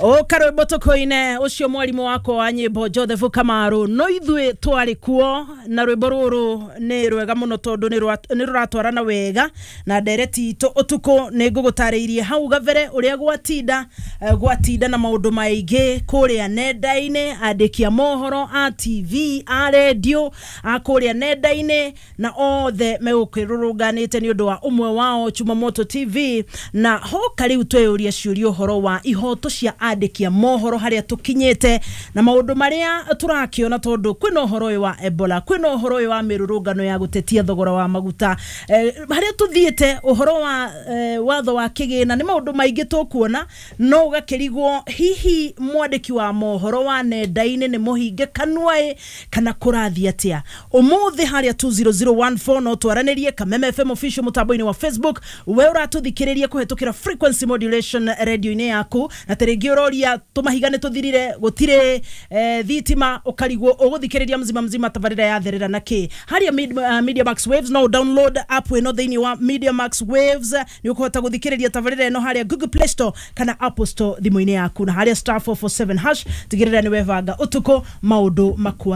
O karwimbo tukoine ucio mwarimu wako wa nyimbo Joseph Kamaru no ithwe twari kuo na rwimbo ruru ni rwega muno tondu ni ruratwarana wega na ndereti itu utuko ni ngugutariirie hau gavere uria gwatinda na maundu maingi kuria nenda-ini andikia mohoro a TV a radio a kuria nenda-ini na othe megukirurunganite ni undu wa umwe wao Chumamoto TV na ho kariu tweyuria ciurio horo wa ihoto cia andikia mohoro haria tukinyete na maundu maria turakiona tondu kwina horo wa Ebola kwina horo wa mirurungano ya gutetia thogora wa maguta haria tuthiete uhoro wa watho wa kigina ni maundu maingi tukuona no gakirigwo hihi mwandiki wa mohoro wa nenda-ini ni muhinge kanwae kana kurathi atia umuthi haria 20014 no twaranirie Kameme FM official mutambo-ini wa Facebook we uratuthikiriria kuhetukira frequency modulation radio-ini yaku na teregi uroria tumahigane tuthirire gutire thitima ukarigwo uguthikiriria mzima tabarira ya therera naki haria Media Max Waves no download app we no thini wa Media Max Waves ni ukuhota guthikiriria tabarira no haria Google Play Store kana Apple Store thimu-ini yaku na haria *447# tigirira ni wevanga utuko maundu makwa